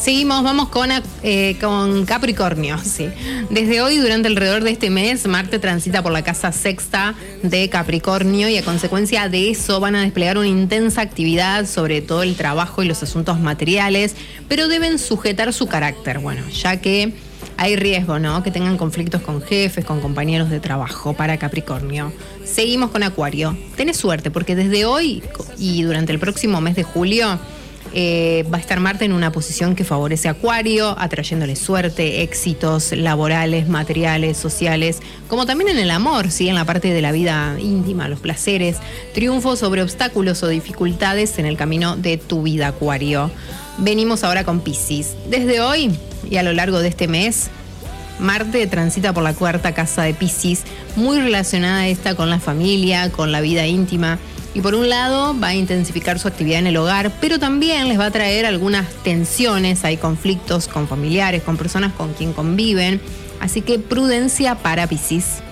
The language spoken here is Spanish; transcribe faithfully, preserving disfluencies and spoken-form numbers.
Seguimos, vamos con, eh, con Capricornio, sí. Desde hoy, durante alrededor de este mes, Marte transita por la casa sexta de Capricornio y a consecuencia de eso van a desplegar una intensa actividad sobre todo el trabajo y los asuntos materiales, pero deben sujetar su carácter, bueno, ya que hay riesgo, ¿no? Que tengan conflictos con jefes, con compañeros de trabajo para Capricornio. Seguimos con Acuario. Tenés suerte porque desde hoy y durante el próximo mes de julio Eh, va a estar Marte en una posición que favorece a Acuario, atrayéndole suerte, éxitos laborales, materiales, sociales, como también en el amor, ¿sí? En la parte de la vida íntima, los placeres, triunfos sobre obstáculos o dificultades en el camino de tu vida, Acuario. Venimos ahora con Piscis. Desde hoy y a lo largo de este mes, Marte transita por la cuarta casa de Piscis, muy relacionada esta con la familia, con la vida íntima. Y por un lado va a intensificar su actividad en el hogar, pero también les va a traer algunas tensiones, hay conflictos con familiares, con personas con quien conviven. Así que prudencia para Piscis.